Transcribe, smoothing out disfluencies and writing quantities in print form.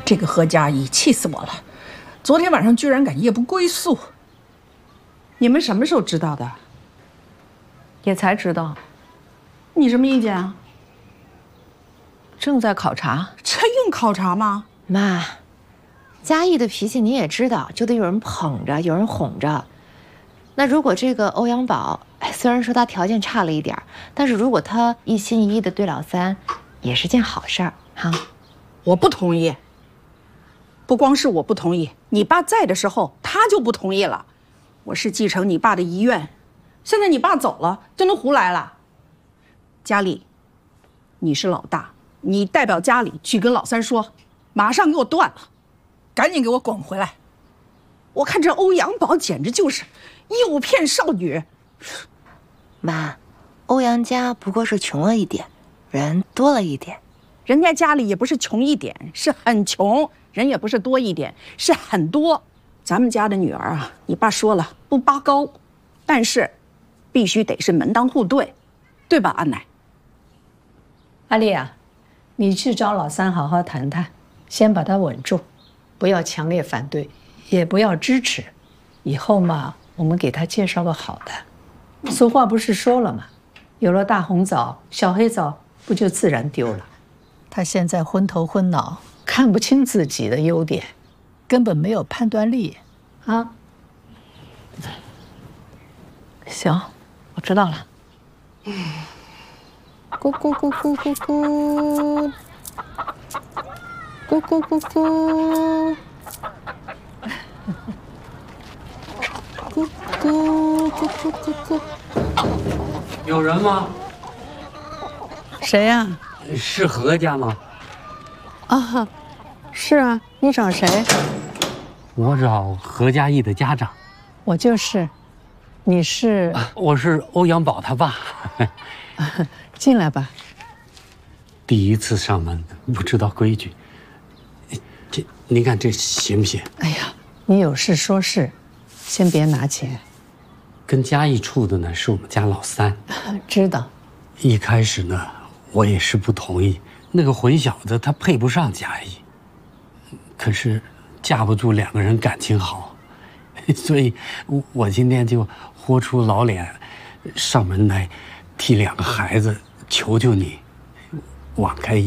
这个何佳怡气死我了！昨天晚上居然敢夜不归宿。 你们什么时候知道的？ 也才知道。 你什么意见啊？ 正在考察。 这用考察吗？ 妈，佳义的脾气你也知道，就得有人捧着，有人哄着。那如果这个欧阳宝，虽然说他条件差了一点，但是如果他一心一意的对老三，也是件好事儿哈。 我不同意。不光是我不同意，你爸在的时候他就不同意了。我是继承你爸的遗愿，现在你爸走了，就能胡来了？佳丽，你是老大，你代表家里去跟老三说，马上给我断了， 赶紧给我滚回来！ 我看这欧阳宝简直就是诱骗少女。 妈，欧阳家不过是穷了一点，人多了一点。 人家家里也不是穷一点，是很穷；人也不是多一点，是很多。咱们家的女儿啊，你爸说了不拔高，但是必须得是门当户对，对吧，安奶？ 阿丽啊，你去找老三好好谈谈，先把他稳住，不要强烈反对，也不要支持。以后嘛，我们给他介绍个好的。俗话不是说了吗？有了大红枣，小黑枣不就自然丢了？他现在昏头昏脑，看不清自己的优点，根本没有判断力啊。行，我知道了。咕咕咕咕咕咕，咕咕咕咕，咕咕咕咕咕咕。 有人吗？ 谁呀？ 是何家吗？ 啊，是啊，你找谁？ 我找何佳义的家长。 我就是。你是？ 我是欧阳宝他爸。 进来吧。 第一次上门，不知道规矩。这您看这行不行？ 哎呀，你有事说事，先别拿钱。 跟佳义处的呢是我们家老三。 知道。 一开始呢，我也是不同意，那个混小子他配不上佳义。可是架不住两个人感情好，所以我今天就豁出老脸上门来替两个孩子求求你，网开一